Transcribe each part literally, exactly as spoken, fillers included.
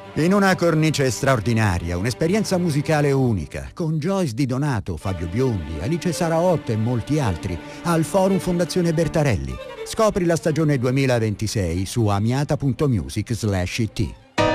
In una cornice straordinaria, un'esperienza musicale unica, con Joyce Di Donato, Fabio Biondi, Alice Saraotto e molti altri, al Forum Fondazione Bertarelli. Scopri la stagione duemilaventisei su amiata punto music slash it.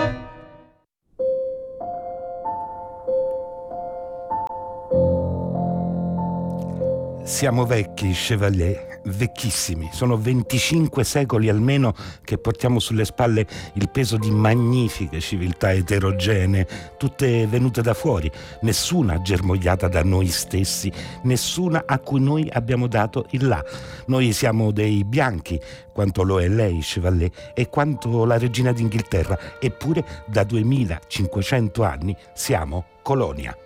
Siamo vecchi, Chevalier, vecchissimi. Sono venticinque secoli almeno che portiamo sulle spalle il peso di magnifiche civiltà eterogenee, tutte venute da fuori, nessuna germogliata da noi stessi, nessuna a cui noi abbiamo dato il là. Noi siamo dei bianchi, quanto lo è lei, Chevalier, e quanto la regina d'Inghilterra, eppure da duemilacinquecento anni siamo colonia.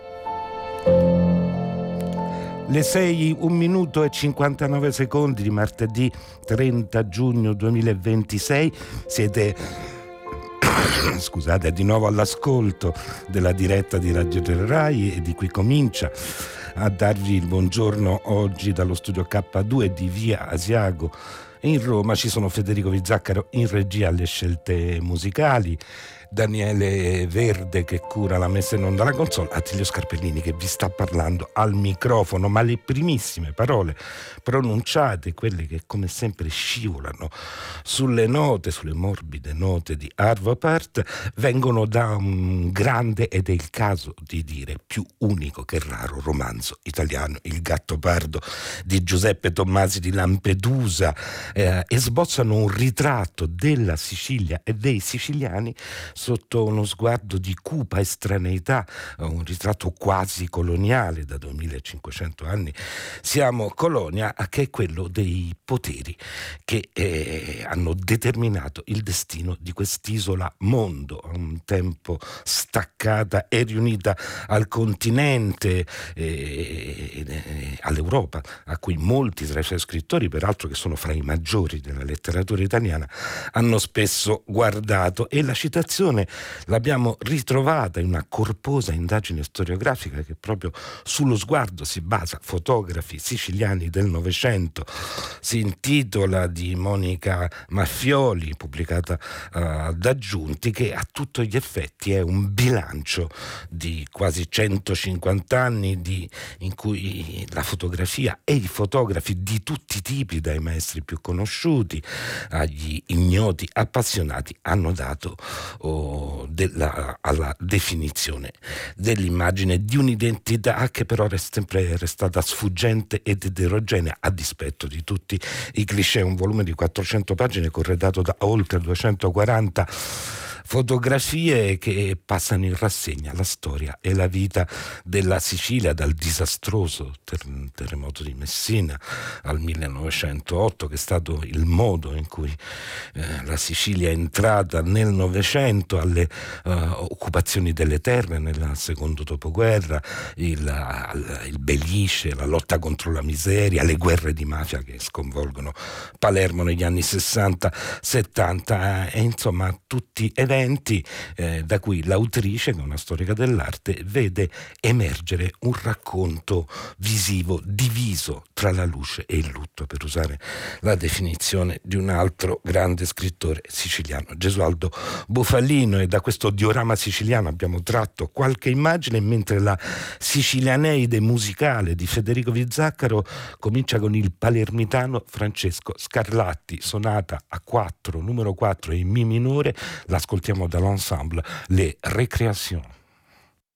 Le sei, un minuto e cinquantanove secondi di martedì trenta giugno duemilaventisei. Siete, scusate, di nuovo all'ascolto della diretta di Radio Rai, e di qui comincia a darvi il buongiorno oggi dallo studio K due di via Asiago in Roma. Ci sono Federico Vizzaccaro in regia alle scelte musicali, Daniele Verde che cura la messa in onda alla console, Attilio Scarpellini che vi sta parlando al microfono. Ma le primissime parole pronunciate, quelle che come sempre scivolano sulle note, sulle morbide note di Arvo Pärt, vengono da un grande, ed è il caso di dire più unico che raro, romanzo italiano, Il Gattopardo di Giuseppe Tommasi di Lampedusa, eh, e sbozzano un ritratto della Sicilia e dei siciliani sotto uno sguardo di cupa estraneità, un ritratto quasi coloniale. Da duemilacinquecento anni siamo colonia, che è quello dei poteri che eh, hanno determinato il destino di quest'isola mondo, a un tempo staccata e riunita al continente, eh, eh, all'Europa, a cui molti tra i suoi scrittori, peraltro che sono fra i maggiori della letteratura italiana, hanno spesso guardato. E la citazione l'abbiamo ritrovata in una corposa indagine storiografica che proprio sullo sguardo si basa, Fotografi siciliani del Novecento. Si intitola, di Monica Maffioli, pubblicata uh, da Giunti, che a tutti gli effetti è un bilancio di quasi centocinquanta anni di, in cui la fotografia e i fotografi di tutti i tipi, dai maestri più conosciuti agli ignoti appassionati, hanno dato oh, della, alla definizione dell'immagine di un'identità che però è sempre restata sfuggente ed eterogenea, a dispetto di tutti i cliché. Un volume di quattrocento pagine corredato da oltre duecentoquaranta fotografie che passano in rassegna la storia e la vita della Sicilia, dal disastroso ter- terremoto di Messina al millenovecentootto, che è stato il modo in cui eh, la Sicilia è entrata nel Novecento, alle uh, occupazioni delle terre nel secondo dopoguerra, il, il, il Belice, la lotta contro la miseria, le guerre di mafia che sconvolgono Palermo negli anni sessanta settanta, e insomma tutti eventi Eh, da cui l'autrice, che è una storica dell'arte, vede emergere un racconto visivo diviso tra la luce e il lutto, per usare la definizione di un altro grande scrittore siciliano, Gesualdo Bufalino. E da questo diorama siciliano abbiamo tratto qualche immagine, mentre la sicilianeide musicale di Federico Vizzaccaro comincia con il palermitano Francesco Scarlatti, sonata a quattro, numero quattro in mi minore. L'ascoltiamo dall'ensemble Les Récréations.